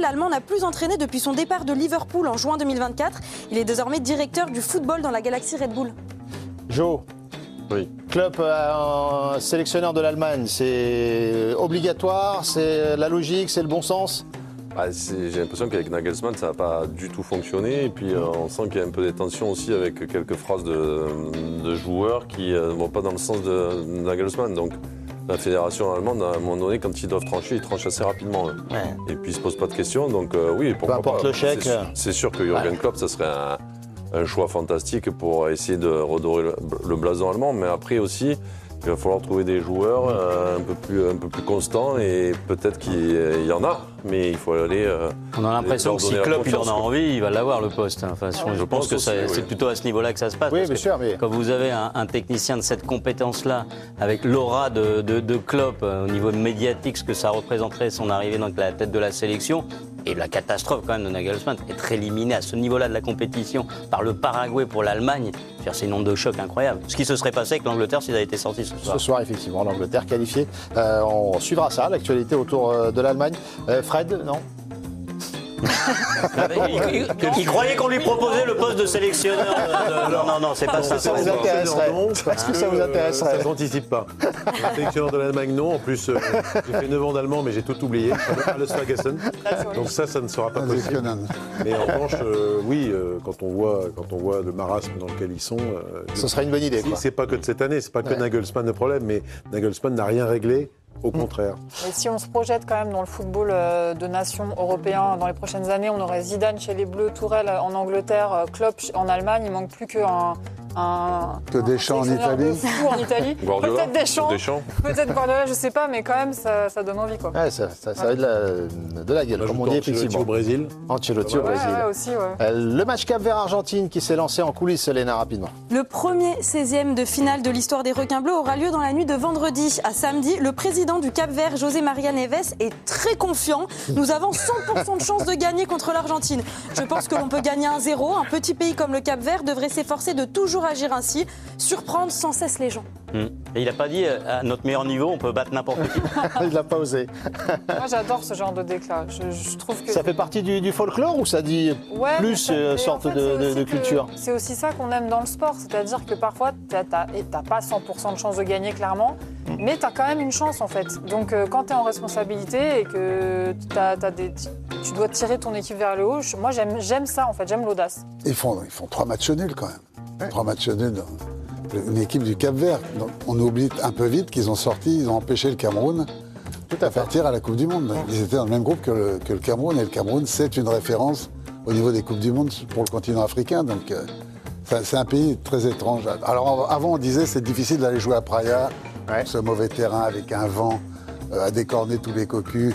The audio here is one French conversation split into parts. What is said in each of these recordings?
l'Allemand n'a plus entraîné depuis son départ de Liverpool en juin 2024. Il est désormais directeur du football dans la galaxie Red Bull. Jo. Oui. Klopp, un sélectionneur de l'Allemagne, c'est obligatoire, c'est la logique, c'est le bon sens? J'ai l'impression qu'avec Nagelsmann, ça n'a pas du tout fonctionné. Et puis, on sent qu'il y a un peu des tensions aussi avec quelques phrases de joueurs qui ne vont pas dans le sens de Nagelsmann. Donc, la fédération allemande, à un moment donné, quand ils doivent trancher, ils tranchent assez rapidement. Ouais. Et puis, ils ne se posent pas de questions. Donc, oui, pourquoi pas. Peu importe le chèque. C'est sûr que Jürgen Klopp, ça serait un choix fantastique pour essayer de redorer le blason allemand. Mais après aussi, il va falloir trouver des joueurs un peu plus constants. Et peut-être qu'il y en a. Mais il faut aller. On a l'impression que si Klopp il en a envie, il va l'avoir le poste. Enfin, je pense que c'est plutôt à ce niveau-là que ça se passe. Oui, bien sûr. Mais... Quand vous avez un technicien de cette compétence-là, avec l'aura de Klopp au niveau médiatique, ce que ça représenterait son arrivée dans la tête de la sélection, et la catastrophe quand même de Nagelsmann, être éliminé à ce niveau-là de la compétition par le Paraguay pour l'Allemagne, c'est une onde de choc incroyable. Ce qui se serait passé avec l'Angleterre s'ils avaient été sortis ce soir. Ce soir, effectivement, l'Angleterre qualifiée. On suivra ça, l'actualité autour de l'Allemagne. Fred, non? Il croyait qu'on lui proposait le poste de sélectionneur. Non, c'est pas ça. Ça vous intéresserait? Est-ce que ça vous intéresserait? Ça ne s'anticipe pas. Sélectionneur de l'Allemagne, non. En plus, j'ai fait 9 ans d'allemand, mais j'ai tout oublié. Alois Ferguson. Donc ça ne sera pas possible. Mais en revanche, oui, quand on voit le marasme dans lequel ils sont... Ce serait une bonne idée. C'est pas que de cette année, c'est pas que Nagelsmann le problème, mais Nagelsmann n'a rien réglé. Au contraire. Et si on se projette quand même dans le football de nations européen dans les prochaines années, on aurait Zidane chez les Bleus, Tourelle en Angleterre, Klopp en Allemagne. Il manque plus que Deschamps en Italie. En Italie. Peut-être Deschamps. Peut-être Guardiola, je sais pas, mais quand même ça donne envie quoi. Ouais, ça a de la gueule, comme on dit effectivement. Ancelotti au Brésil. Ancelotti au Brésil. Ouais, aussi, ouais. Le match Cap-Vert-Argentine qui s'est lancé en coulisses, Léna, rapidement. Le premier 16e de finale de l'histoire des requins bleus aura lieu dans la nuit de vendredi à samedi. Le président du Cap-Vert, José Maria Neves, est très confiant. Nous avons 100% de chance de gagner contre l'Argentine. Je pense que l'on peut gagner 1-0. Un petit pays comme le Cap-Vert devrait s'efforcer de toujours agir ainsi, surprendre sans cesse les gens. Et il n'a pas dit à notre meilleur niveau, on peut battre n'importe qui. Il n'a pas osé. Moi, j'adore ce genre de déclat. Je trouve que ça fait partie du folklore ou ça dit plus sorte en fait, de culture? C'est aussi ça qu'on aime dans le sport, c'est-à-dire que parfois, tu n'as pas 100% de chance de gagner, clairement, mais tu as quand même une chance, en fait. Donc, quand tu es en responsabilité et que tu dois tirer ton équipe vers le haut, moi, j'aime ça, en fait, j'aime l'audace. Ils font 3 matchs nuls, quand même. Ouais. 3 matchs nuls. Une équipe du Cap-Vert. On oublie un peu vite qu'ils ont empêché le Cameroun de partir à la Coupe du Monde. Ils étaient dans le même groupe que le Cameroun, et le Cameroun, c'est une référence au niveau des Coupes du Monde pour le continent africain. Donc, c'est un pays très étrange. Alors, avant, on disait c'est difficile d'aller jouer à Praia, ce mauvais terrain avec un vent à décorner tous les cocus,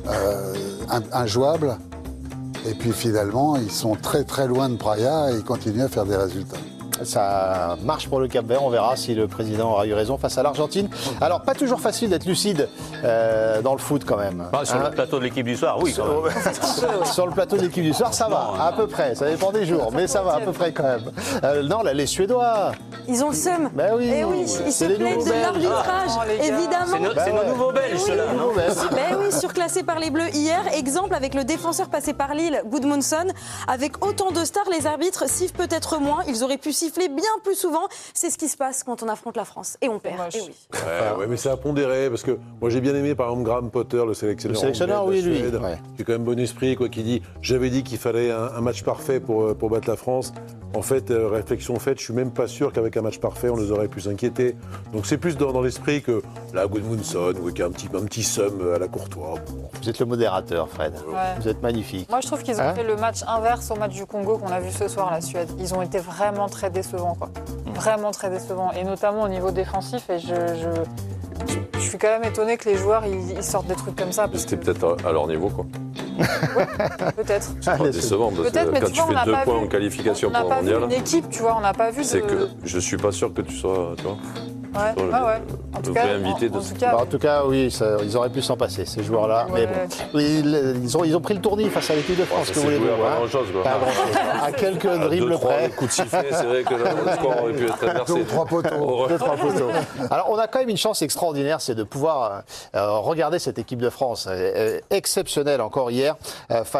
injouable. Et puis, finalement, ils sont très, très loin de Praia et ils continuent à faire des résultats. Ça marche pour le Cap-Vert, on verra si le président aura eu raison face à l'Argentine. Alors, pas toujours facile d'être lucide dans le foot quand même. Sur le plateau de l'équipe du soir, oui. Quand même. Sur le plateau de l'équipe du soir, ça va, à peu près. Ça dépend des jours, mais ça va à peu près quand même. Non, là, les Suédois. Ils ont le seum. Ben oui, ils se plaignent de l'arbitrage, évidemment. C'est nos nouveaux Belges, ceux-là. Ben oui, surclassés par les Bleus hier. Exemple avec le défenseur passé par Lille, Gudmundsson. Avec autant de stars, les arbitres sifflent peut-être moins. Ils auraient pu siffler bien plus souvent. C'est ce qui se passe quand on affronte la France. Et on perd. Et oui. Ouais, mais ça a pondéré, parce que moi j'ai bien aimé par exemple Graham Potter, le sélectionneur. Le sélectionneur, oui, lui. Qui est quand même bon esprit, quoi, qui dit j'avais dit qu'il fallait un match parfait pour battre la France. En fait, réflexion faite, je suis même pas sûr qu'avec un match parfait, on les aurait pu s'inquiéter. Donc c'est plus dans l'esprit que la Gudmundsson, qui a un petit somme à la Courtois. Vous êtes le modérateur, Fred. Ouais. Vous êtes magnifique. Moi, je trouve qu'ils ont fait le match inverse au match du Congo qu'on a vu ce soir, la Suède. Ils ont été vraiment très décevants, quoi. Vraiment très décevants. Et notamment au niveau défensif. Et je suis quand même étonnée que les joueurs ils sortent des trucs comme ça. C'était peut-être à leur niveau, quoi. Ouais, peut-être. C'est pas décevant, parce que quand tu fais 2 points en qualification pour le mondial. On n'a pas vu une équipe, tu vois, on n'a pas vu. C'est que je suis pas sûr que tu sois, tu vois. Ouais. En tout cas, oui, ils auraient pu s'en passer, ces joueurs-là. Ouais. Mais bon, ils ont pris le tournis face à l'équipe de France. Que vous voulez dire, pas grand-chose, quoi. Pas grand-chose. À quelques dribbles près. Coups de sifflet, c'est vrai que le score aurait pu être inversé. 2-3 poteaux. 2-3 poteaux. Alors, on a quand même une chance extraordinaire, c'est de pouvoir regarder cette équipe de France exceptionnelle encore hier.